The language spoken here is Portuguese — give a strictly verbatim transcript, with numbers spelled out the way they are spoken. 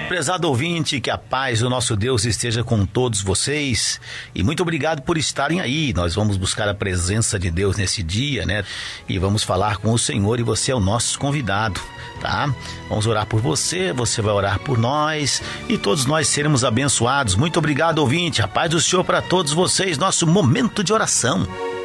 Prezado ouvinte, que a paz do nosso Deus esteja com todos vocês e muito obrigado por estarem aí. Nós vamos buscar a presença de Deus nesse dia, né? E vamos falar com o Senhor e você é o nosso convidado, tá? Vamos orar por você, você vai orar por nós e todos nós seremos abençoados. Muito obrigado, ouvinte. A paz do Senhor para todos vocês, nosso momento de oração.